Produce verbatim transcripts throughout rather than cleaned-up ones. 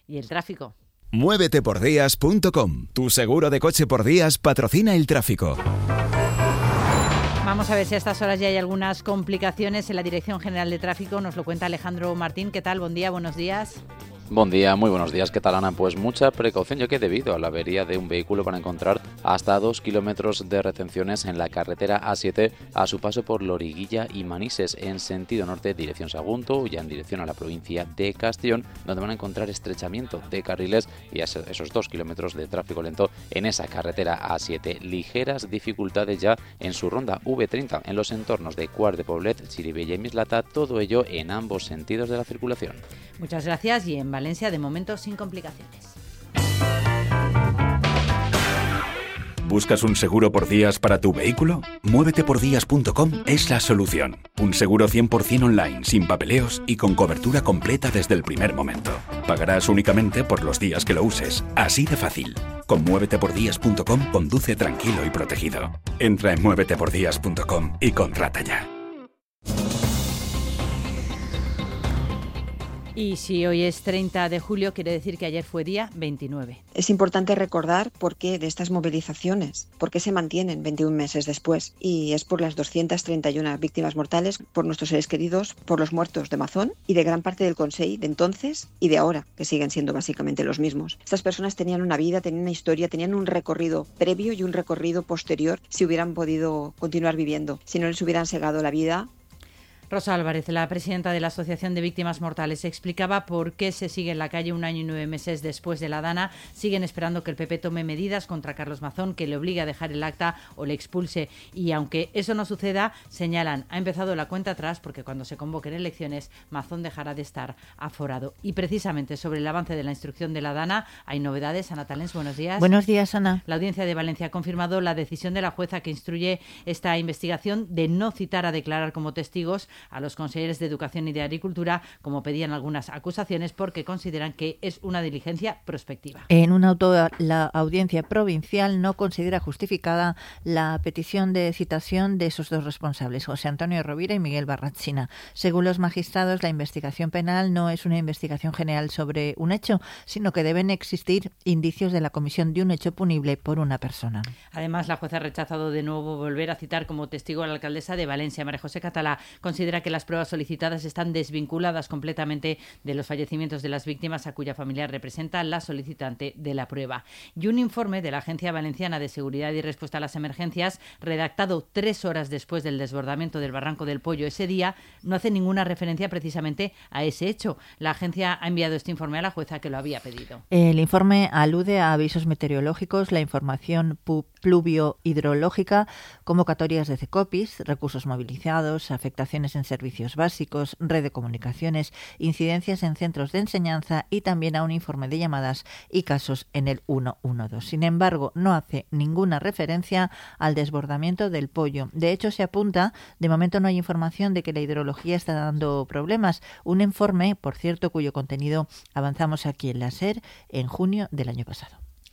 y el tráfico. muévete por días punto com. Tu seguro de coche por días patrocina el tráfico. Vamos a ver si a estas horas ya hay algunas complicaciones en la Dirección General de Tráfico. Nos lo cuenta Alejandro Martín. ¿Qué tal? Buen día, buenos días. Buen día, muy buenos días. ¿Qué tal, Ana? Pues mucha precaución, ya que debido a la avería de un vehículo van a encontrar hasta dos kilómetros de retenciones en la carretera A siete a su paso por Loriguilla y Manises en sentido norte, dirección Sagunto, ya en dirección a la provincia de Castellón, donde van a encontrar estrechamiento de carriles y esos dos kilómetros de tráfico lento en esa carretera A siete. Ligeras dificultades ya en su ronda V treinta en los entornos de Quart de Poblet, Chirivella y Mislata, todo ello en ambos sentidos de la circulación. Muchas gracias y en Valencia de momento sin complicaciones. ¿Buscas un seguro por días para tu vehículo? muévete por días punto com es la solución. Un seguro cien por ciento online, sin papeleos y con cobertura completa desde el primer momento. Pagarás únicamente por los días que lo uses. Así de fácil. Con muévete por días punto com conduce tranquilo y protegido. Entra en muévete por días punto com y contrata ya. Y si hoy es treinta de julio, quiere decir que ayer fue día veintinueve. Es importante recordar por qué de estas movilizaciones, por qué se mantienen veintiún meses después. Y es por las doscientas treinta y una víctimas mortales, por nuestros seres queridos, por los muertos de Mazón y de gran parte del Consell de entonces y de ahora, que siguen siendo básicamente los mismos. Estas personas tenían una vida, tenían una historia, tenían un recorrido previo y un recorrido posterior si hubieran podido continuar viviendo. Si no les hubieran segado la vida. Rosa Álvarez, la presidenta de la Asociación de Víctimas Mortales, explicaba por qué se sigue en la calle un año y nueve meses después de la Dana. Siguen esperando que el P P tome medidas contra Carlos Mazón, que le obligue a dejar el acta o le expulse. Y aunque eso no suceda, señalan, ha empezado la cuenta atrás porque cuando se convoquen elecciones, Mazón dejará de estar aforado. Y precisamente sobre el avance de la instrucción de la Dana hay novedades. Ana Talens, buenos días. Buenos días, Ana. La Audiencia de Valencia ha confirmado la decisión de la jueza que instruye esta investigación de no citar a declarar como testigos a los consejeros de Educación y de Agricultura, como pedían algunas acusaciones, porque consideran que es una diligencia prospectiva. En un auto, la Audiencia Provincial no considera justificada la petición de citación de esos dos responsables, José Antonio Rovira y Miguel Barrachina. Según los magistrados, la investigación penal no es una investigación general sobre un hecho, sino que deben existir indicios de la comisión de un hecho punible por una persona. Además, la jueza ha rechazado de nuevo volver a citar como testigo a la alcaldesa de Valencia, María José Catalá. Considera que las pruebas solicitadas están desvinculadas completamente de los fallecimientos de las víctimas a cuya familia representa la solicitante de la prueba. Y un informe de la Agencia Valenciana de Seguridad y Respuesta a las Emergencias, redactado tres horas después del desbordamiento del Barranco del Pollo ese día, no hace ninguna referencia precisamente a ese hecho. La agencia ha enviado este informe a la jueza, que lo había pedido. El informe alude a avisos meteorológicos, la información pluvio-hidrológica, convocatorias de CECOPIS, recursos movilizados, afectaciones en servicios básicos, red de comunicaciones, incidencias en centros de enseñanza y también a un informe de llamadas y casos en el ciento doce. Sin embargo, no hace ninguna referencia al desbordamiento del Pollo. De hecho, se apunta, de momento no hay información de que la hidrología está dando problemas. Un informe, por cierto, cuyo contenido avanzamos aquí en la SER en junio del año pasado.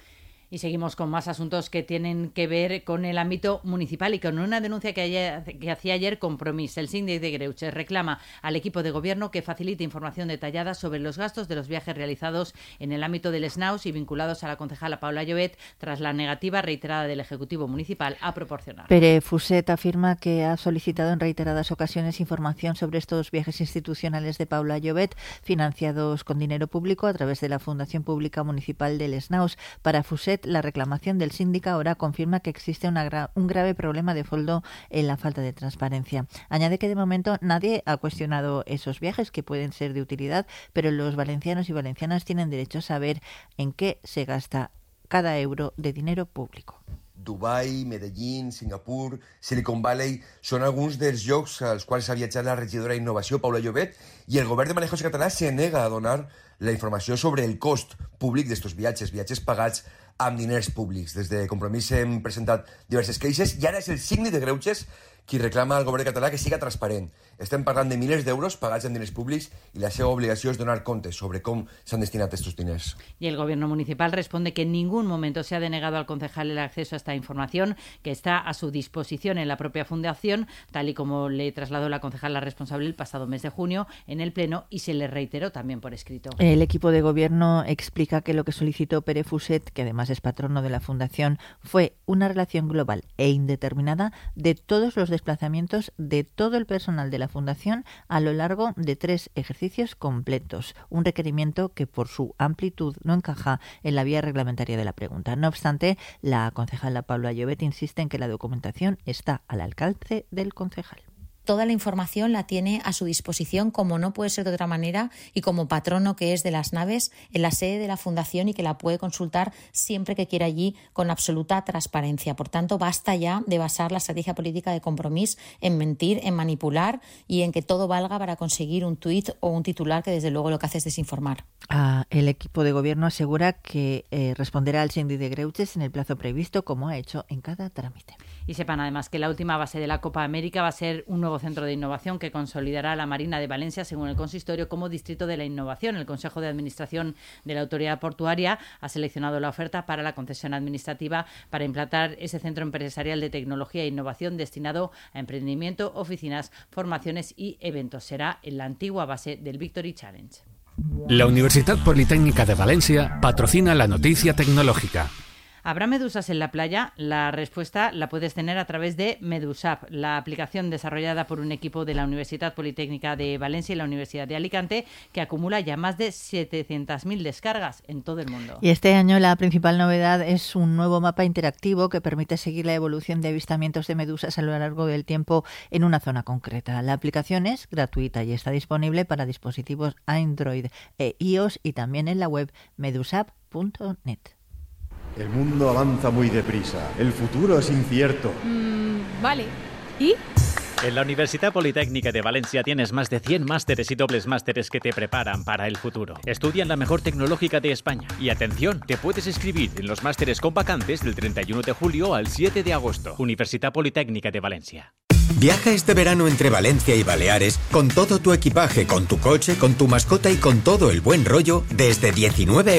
Y seguimos con más asuntos que tienen que ver con el ámbito municipal y con una denuncia que, ayer, que hacía ayer Compromís. El síndic de Greuges reclama al equipo de gobierno que facilite información detallada sobre los gastos de los viajes realizados en el ámbito del SNAUS y vinculados a la concejala Paula Llobet, tras la negativa reiterada del Ejecutivo Municipal a proporcionar. Pere Fuset afirma que ha solicitado en reiteradas ocasiones información sobre estos viajes institucionales de Paula Llobet, financiados con dinero público a través de la Fundación Pública Municipal del SNAUS. Para Fuset, la reclamación del síndico ahora confirma que existe una gra- un grave problema de fondo en la falta de transparencia. Añade que de momento nadie ha cuestionado esos viajes, que pueden ser de utilidad, pero los valencianos y valencianas tienen derecho a saber en qué se gasta cada euro de dinero público. Dubai, Medellín, Singapur, Silicon Valley són alguns dels llocs als quals ha viatjat la regidora d'Innovació, Paula Llobet, i el govern de María José Catalá se nega a donar la informació sobre el cost públic d'estos viatges, viatges pagats amb diners públics. Des de Compromís hem presentat diverses queixes i ara és el síndic de Greuges qui reclama al govern català que siga transparent. Estem parlant de milers d'euros pagats en diners públics y la seva obligació es donar comptes sobre cómo se han destinado estos diners. Y el gobierno municipal responde que en ningún momento se ha denegado al concejal el acceso a esta información, que está a su disposición en la propia fundación, tal y como le trasladó la concejala responsable el pasado mes de junio en el Pleno y se le reiteró también por escrito. El equipo de gobierno explica que lo que solicitó Pere Fuset, que además es patrono de la fundación, fue una relación global e indeterminada de todos los desplazamientos de todo el personal de la fundación a lo largo de tres ejercicios completos, un requerimiento que por su amplitud no encaja en la vía reglamentaria de la pregunta. No obstante, la concejala Paula Llobet insiste en que la documentación está al alcance del concejal. Toda la información la tiene a su disposición, como no puede ser de otra manera, y como patrono que es de las naves, en la sede de la Fundación, y que la puede consultar siempre que quiera allí con absoluta transparencia. Por tanto, basta ya de basar la estrategia política de Compromís en mentir, en manipular y en que todo valga para conseguir un tuit o un titular que desde luego lo que hace es desinformar. Ah, el equipo de gobierno asegura que eh, responderá al síndic de Greuges en el plazo previsto, como ha hecho en cada trámite. Y sepan además que la última base de la Copa América va a ser un nuevo centro de innovación que consolidará a la Marina de Valencia, según el consistorio, como distrito de la innovación. El Consejo de Administración de la Autoridad Portuaria ha seleccionado la oferta para la concesión administrativa para implantar ese centro empresarial de tecnología e innovación destinado a emprendimiento, oficinas, formaciones y eventos. Será en la antigua base del Victory Challenge. La Universidad Politécnica de Valencia patrocina la noticia tecnológica. ¿Habrá medusas en la playa? La respuesta la puedes tener a través de Medusap, la aplicación desarrollada por un equipo de la Universidad Politécnica de Valencia y la Universidad de Alicante, que acumula ya más de setecientas mil descargas en todo el mundo. Y este año la principal novedad es un nuevo mapa interactivo que permite seguir la evolución de avistamientos de medusas a lo largo del tiempo en una zona concreta. La aplicación es gratuita y está disponible para dispositivos Android e iOS y también en la web medusap punto net. El mundo avanza muy deprisa. El futuro es incierto. Mm, vale. ¿Y? En la Universidad Politécnica de Valencia tienes más de cien másteres y dobles másteres que te preparan para el futuro. Estudia en la mejor tecnológica de España. Y atención, te puedes inscribir en los másteres con vacantes del treinta y uno de julio al siete de agosto. Universidad Politécnica de Valencia. Viaja este verano entre Valencia y Baleares con todo tu equipaje, con tu coche, con tu mascota y con todo el buen rollo desde diecinueve